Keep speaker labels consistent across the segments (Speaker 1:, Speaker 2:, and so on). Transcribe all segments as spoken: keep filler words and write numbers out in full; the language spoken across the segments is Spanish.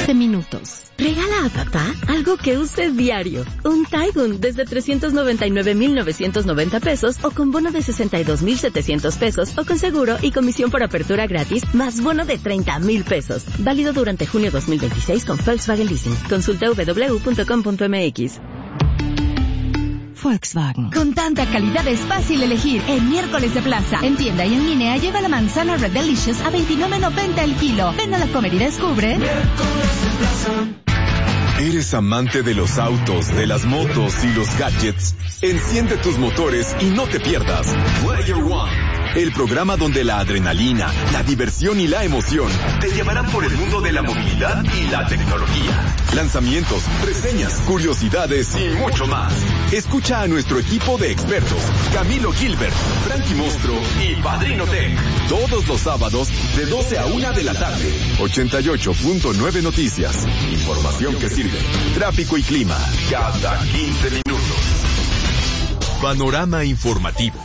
Speaker 1: quince minutos. Regala a papá algo que use diario. Un Taigun desde trescientos noventa y nueve mil novecientos noventa pesos o con bono de sesenta y dos mil setecientos pesos o con seguro y comisión por apertura gratis más bono de treinta mil pesos. Válido durante junio dos mil veintiséis con Volkswagen Leasing. Consulta doble u doble u doble u punto com punto m x.
Speaker 2: Volkswagen. Con tanta calidad es fácil elegir. En miércoles de plaza, en tienda y en línea, lleva la manzana Red Delicious a veintinueve noventa el kilo. Ven a la comer y descubre.
Speaker 3: Miércoles de plaza. ¿Eres amante de los autos, de las motos y los gadgets? Enciende tus motores y no te pierdas Player One, el programa donde la adrenalina, la diversión y la emoción te llevarán por el mundo de la movilidad y la tecnología. Lanzamientos, reseñas, curiosidades y mucho más. Escucha a nuestro equipo de expertos, Camilo Gilbert, Frankie Mostro y Padrino Tech, todos los sábados de doce a una de la tarde. ochenta y ocho punto nueve Noticias. Información que sirve. Tráfico y clima cada quince minutos. Panorama informativo.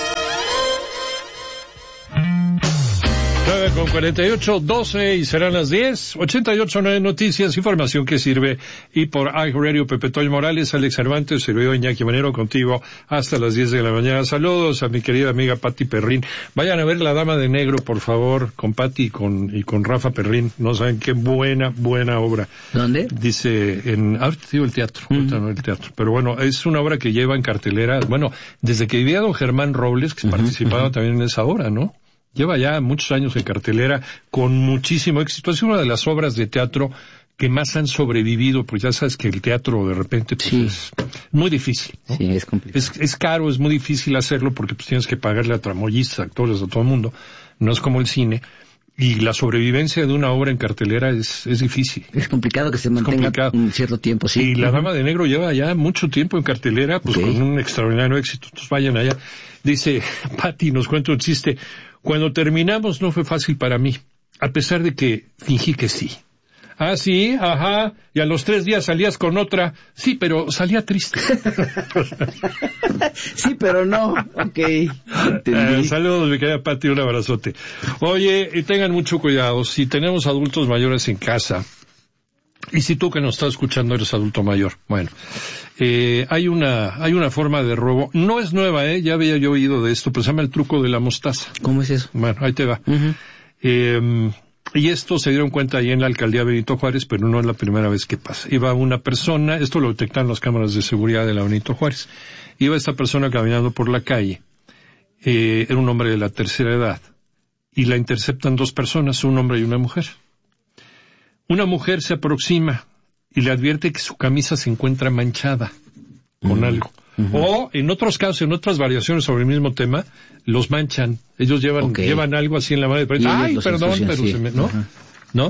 Speaker 4: nueve con cuarenta y ocho, doce y serán las diez. ochenta y ocho nueve Noticias, información que sirve. Y por iHeartRadio, Pepe Toño Morales, Alex Cervantes, servidor Iñaki Manero, contigo hasta las diez de la mañana. Saludos a mi querida amiga Pati Perrín. Vayan a ver La Dama de Negro, por favor, con Pati y con, y con Rafa Perrín. No saben qué buena, buena obra.
Speaker 5: ¿Dónde?
Speaker 4: Dice, en, ahorita digo el teatro, uh-huh. ahorita no el teatro. Pero bueno, es una obra que lleva en cartelera, bueno, desde que vivía don Germán Robles, que uh-huh, participaba uh-huh. también en esa obra, ¿no? Lleva ya muchos años en cartelera con muchísimo éxito. Es una de las obras de teatro que más han sobrevivido, pues ya sabes que el teatro de repente pues,
Speaker 5: sí.
Speaker 4: es muy difícil, ¿no?
Speaker 5: Sí, es complicado.
Speaker 4: Es, es caro, es muy difícil hacerlo porque pues tienes que pagarle a tramoyistas, actores, a todo el mundo. No es como el cine. Y la sobrevivencia de una obra en cartelera es, es difícil.
Speaker 5: Es complicado que se mantenga un cierto tiempo, sí.
Speaker 4: Y La Dama de Negro lleva ya mucho tiempo en cartelera, pues okay. con un extraordinario éxito. Entonces vayan allá. Dice, Pati, nos cuenta un chiste. Cuando terminamos no fue fácil para mí, a pesar de que fingí que sí. Ah, sí, ajá, y a los tres días salías con otra. Sí, pero salía triste.
Speaker 5: Sí, pero no, ok.
Speaker 4: Eh, saludos, mi querida Pati, un abrazote. Oye, y tengan mucho cuidado, si tenemos adultos mayores en casa, y si tú que nos estás escuchando eres adulto mayor, bueno, eh, hay una, hay una forma de robo, no es nueva, eh, ya había yo oído de esto, pero se llama el truco de la mostaza.
Speaker 5: ¿Cómo es eso?
Speaker 4: Bueno, ahí te va.
Speaker 5: Uh-huh.
Speaker 4: Eh, y esto se dieron cuenta ahí en la alcaldía Benito Juárez, pero no es la primera vez que pasa. Iba una persona, esto lo detectaron las cámaras de seguridad de la Benito Juárez, iba esta persona caminando por la calle, eh, era un hombre de la tercera edad, y la interceptan dos personas, un hombre y una mujer. Una mujer se aproxima y le advierte que su camisa se encuentra manchada con uh-huh. algo. Uh-huh. O, en otros casos, en otras variaciones sobre el mismo tema, los manchan. Ellos llevan okay. llevan algo así en la mano de prensa. Ay, perdón, ensucian, pero
Speaker 5: sí.
Speaker 4: se me... ¿No? Uh-huh. ¿No?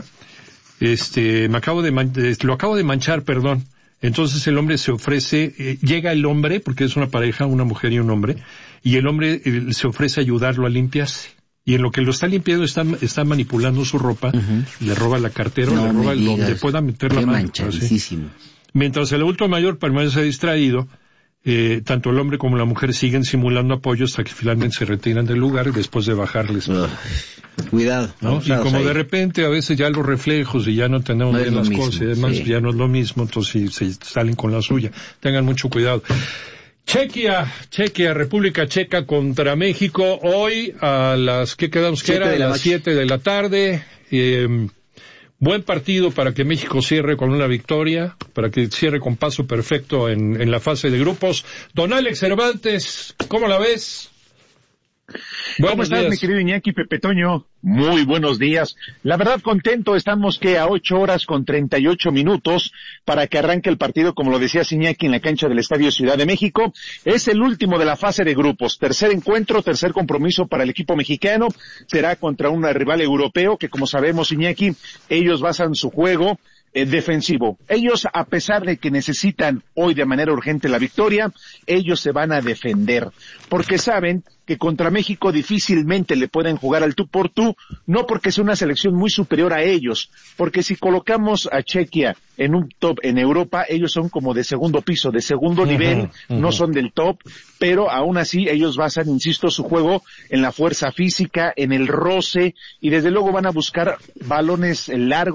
Speaker 4: Este, me acabo de... Man... Lo acabo de manchar, perdón. Entonces el hombre se ofrece... Eh, llega el hombre, porque es una pareja, una mujer y un hombre, y el hombre eh, se ofrece a ayudarlo a limpiarse. Y en lo que lo está limpiando está, está manipulando su ropa, uh-huh. le roba la cartera, no le roba el donde pueda meter la mano. Mientras el adulto mayor permanece distraído, eh, tanto el hombre como la mujer siguen simulando apoyo hasta que finalmente se retiran del lugar después de bajarles.
Speaker 5: Uh, cuidado.
Speaker 4: ¿No? Y como ahí. De repente a veces ya los reflejos y ya no tenemos no bien las mismo, cosas y además sí. ya no es lo mismo, entonces se salen con la suya. Tengan mucho cuidado. Chequia, Chequia, República Checa contra México, hoy a las, ¿qué quedamos que era? A las siete de la tarde, eh, buen partido para que México cierre con una victoria, para que cierre con paso perfecto en, en la fase de grupos. Don Alex Cervantes, ¿cómo la ves?
Speaker 6: ¿Cómo Buenos estás, días. Mi querido Iñaki Pepe Toño? Muy buenos días. La verdad, contento, estamos que a ocho horas con treinta y ocho minutos para que arranque el partido, como lo decía Iñaki, en la cancha del Estadio Ciudad de México. Es el último de la fase de grupos. Tercer encuentro, tercer compromiso para el equipo mexicano. Será contra un rival europeo que, como sabemos, Iñaki, ellos basan su juego Eh, defensivo. Ellos, a pesar de que necesitan hoy de manera urgente la victoria, ellos se van a defender, porque saben que contra México difícilmente le pueden jugar al tú por tú, no porque sea una selección muy superior a ellos, porque si colocamos a Chequia en un top en Europa, ellos son como de segundo piso, de segundo uh-huh, nivel, uh-huh. no son del top, pero aún así ellos basan, insisto, su juego en la fuerza física, en el roce, y desde luego van a buscar balones largos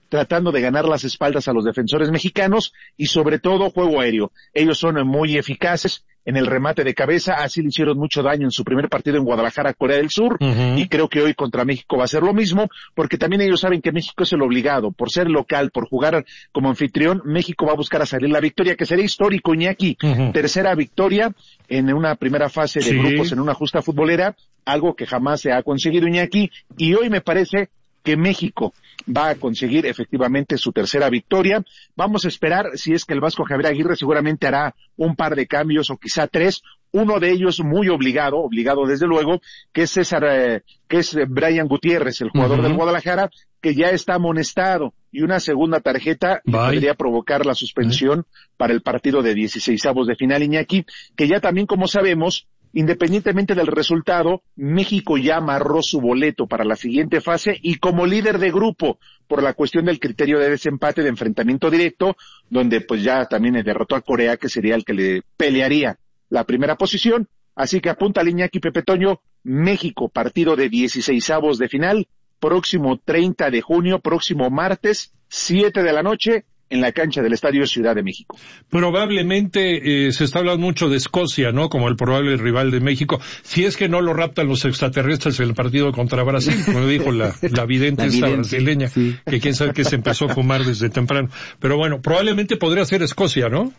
Speaker 6: tratando de ganar las espaldas a los defensores mexicanos y sobre todo juego aéreo. Ellos son muy eficaces en el remate de cabeza, así le hicieron mucho daño en su primer partido en Guadalajara, Corea del Sur, uh-huh. y creo que hoy contra México va a ser lo mismo, porque también ellos saben que México es el obligado, por ser local, por jugar como anfitrión, México va a buscar a salir la victoria, que sería histórico, Iñaki, uh-huh. tercera victoria en una primera fase de sí. grupos en una justa futbolera, algo que jamás se ha conseguido, Iñaki, y hoy me parece que México va a conseguir efectivamente su tercera victoria. Vamos a esperar si es que el Vasco Javier Aguirre seguramente hará un par de cambios o quizá tres, uno de ellos muy obligado, obligado desde luego, que es César, eh, que es Brian Gutiérrez, el jugador uh-huh. del Guadalajara, que ya está amonestado, y una segunda tarjeta podría provocar la suspensión uh-huh. para el partido de dieciseisavos de final, Iñaki, que ya también, como sabemos, independientemente del resultado, México ya amarró su boleto para la siguiente fase y como líder de grupo, por la cuestión del criterio de desempate de enfrentamiento directo, donde pues ya también derrotó a Corea, que sería el que le pelearía la primera posición. Así que apunta a Iñaki Pepe Toño, México, partido de dieciseisavos de final, próximo treinta de junio, próximo martes, siete de la noche, en la cancha del Estadio Ciudad de México.
Speaker 4: Probablemente eh, se está hablando mucho de Escocia, ¿no? Como el probable rival de México, si es que no lo raptan los extraterrestres en el partido contra Brasil, como dijo la, la vidente la esta vidente, brasileña, sí. que quién sabe que se empezó a fumar desde temprano. Pero bueno, probablemente podría ser Escocia, ¿no?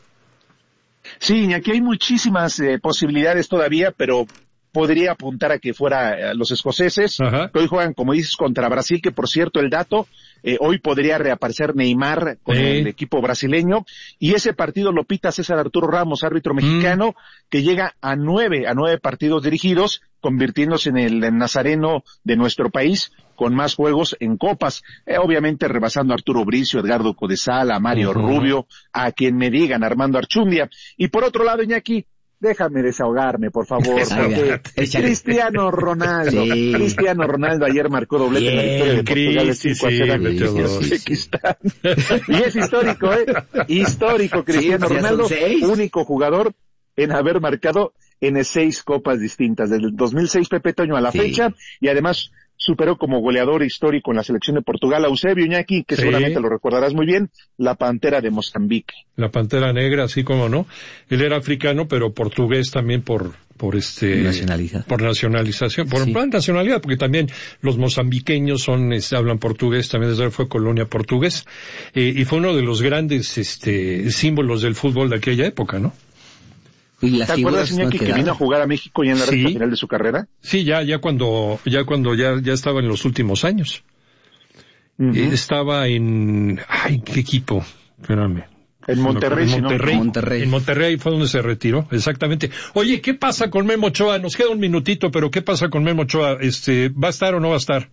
Speaker 6: Sí, aquí hay muchísimas eh, posibilidades todavía, pero podría apuntar a que fuera eh, los escoceses, Ajá. que hoy juegan, como dices, contra Brasil, que por cierto el dato, Eh, hoy podría reaparecer Neymar con eh. el equipo brasileño, y ese partido lo pita César Arturo Ramos, árbitro mexicano, mm. que llega a nueve, a nueve partidos dirigidos, convirtiéndose en el nazareno de nuestro país, con más juegos en copas, eh, obviamente rebasando a Arturo Bricio, Edgardo Codesal, a Mario uh-huh. Rubio, a quien me digan, Armando Archundia. Y por otro lado, Iñaki, déjame desahogarme, por favor, porque Cristiano Ronaldo, sí. Cristiano Ronaldo ayer marcó doblete yeah, en la victoria de Portugal de cinco a cero Uzbekistán. Y es histórico, ¿eh? Histórico, Cristiano sí, Ronaldo, único jugador en haber marcado en seis copas distintas, desde el dos mil seis, Pepe Toño, a la sí. fecha, y además superó como goleador histórico en la selección de Portugal a Eusebio Iñaki, que sí. seguramente lo recordarás muy bien, la Pantera de Mozambique.
Speaker 4: La Pantera Negra, así como no. Él era africano, pero portugués también por por este
Speaker 5: Nacionaliza.
Speaker 4: por nacionalización, por sí. plan nacionalidad, porque también los mozambiqueños son este, hablan portugués, también desde fue colonia portugués, eh, y fue uno de los grandes este símbolos del fútbol de aquella época, ¿no?
Speaker 6: ¿Te acuerdas, Iñaki, no que vino a jugar a México ya en la sí. recta final de su carrera?
Speaker 4: Sí, ya, ya cuando, ya cuando ya, ya estaba en los últimos años. Uh-huh. Eh, estaba en, ay, ¿qué equipo? Espérame.
Speaker 6: En Monterrey,
Speaker 4: en Monterrey,
Speaker 6: ¿no?
Speaker 4: Monterrey. En Monterrey fue donde se retiró, exactamente. Oye, ¿qué pasa con Memo Ochoa? Nos queda un minutito, pero ¿qué pasa con Memo Ochoa? Este, ¿va a estar o no va a estar?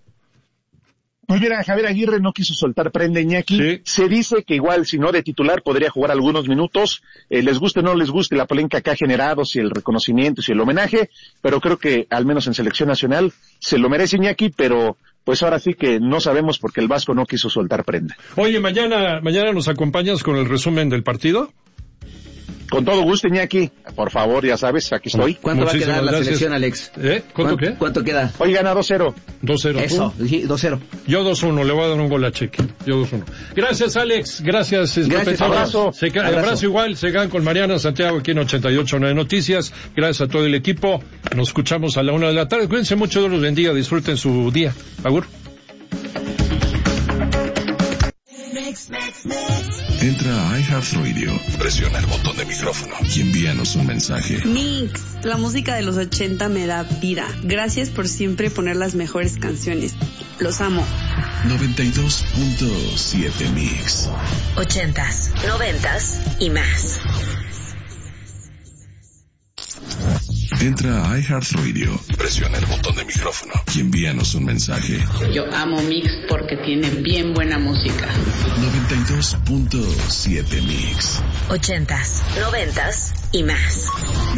Speaker 6: Pues mira, Javier Aguirre no quiso soltar prenda, Iñaki. Sí. Se dice que igual, si no de titular, podría jugar algunos minutos. Eh, les guste o no les guste la polémica que ha generado, si el reconocimiento, si el homenaje, pero creo que al menos en selección nacional se lo merece, Iñaki, pero pues ahora sí que no sabemos porque el Vasco no quiso soltar prenda.
Speaker 4: Oye, mañana, mañana nos acompañas con el resumen del partido.
Speaker 6: Con todo gusto, Iñaki. Por favor, ya sabes, aquí estoy.
Speaker 5: ¿Cuánto
Speaker 6: Muchísimas
Speaker 5: va a quedar la
Speaker 4: gracias.
Speaker 5: selección, Alex?
Speaker 4: ¿Eh? ¿Cuánto qué?
Speaker 5: ¿Cuánto queda?
Speaker 6: Hoy gana dos cero.
Speaker 4: dos cero.
Speaker 5: Eso, dos cero.
Speaker 4: Yo dos uno, le voy a dar un gol a Cheque. Yo dos uno. Gracias, Alex. Gracias.
Speaker 5: Gracias,
Speaker 6: abrazo.
Speaker 4: Se ca- abrazo. abrazo igual. Se quedan con Mariana Santiago aquí en ochenta y ocho nueve Noticias. Gracias a todo el equipo. Nos escuchamos a la una de la tarde. Cuídense mucho, Dios los bendiga. Disfruten su día. Agur.
Speaker 3: Entra a iHeartRadio, presiona el botón de micrófono y envíanos un mensaje.
Speaker 7: Mix, la música de los ochenta me da vida. Gracias por siempre poner las mejores canciones. Los amo.
Speaker 3: noventa y dos punto siete Mix.
Speaker 1: Ochentas, noventas y más.
Speaker 3: Entra a iHeartRadio, presiona el botón de micrófono y envíanos un mensaje.
Speaker 8: Yo amo Mix porque tiene bien buena música.
Speaker 3: noventa y dos punto siete Mix.
Speaker 1: Ochentas, noventas y más.